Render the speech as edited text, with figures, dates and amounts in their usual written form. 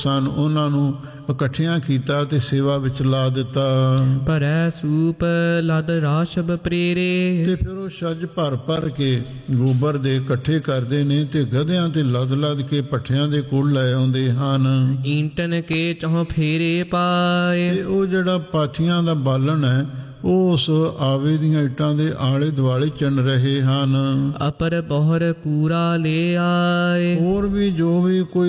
ਸਨ ਉਹਨਾਂ ਨੂੰ ਇਕੱਠਿਆਂ ਕੀਤਾ ਤੇ ਸੇਵਾ ਵਿੱਚ ਲਾ ਦਿੱਤਾ। ਭਰੈ ਸੂਪ ਲਦ ਰਾਸ਼ਬ ਪ੍ਰੇਰੇ। ਤੇ ਫਿਰ ਉਹ ਛੱਜ ਭਰ ਭਰ ਕੇ ਗੋਬਰ ਦੇ ਇਕੱਠੇ ਕਰਦੇ ਨੇ ਤੇ ਗਧਿਆਂ ਤੇ ਲੱਦ ਲੱਦ ਕੇ ਪੱਠਿਆਂ ਦੇ ਕੋਲ ਲੈ ਆਉਂਦੇ ਹਨ। ਈਂਟਨ ਕੇ ਚਹੁ ਫੇਰੇ ਪਾਏ। ਤੇ ਉਹ ਜਿਹੜਾ ਪਾਥੀਆਂ ਦਾ ਬਾਲਣ ਹੈ ਉਹ ਉਸ ਆਵੇ ਦੀਆਂ ਇੱਟਾਂ ਦੇ ਆਲੇ ਦੁਆਲੇ ਚਿਣ ਰਹੇ ਹਨ। ਅਪਰ ਬਹੁਰ ਕੂਰਾ ਲੈ ਆਏ। ਹੋਰ ਵੀ ਜੋ ਵੀ ਕੋਈ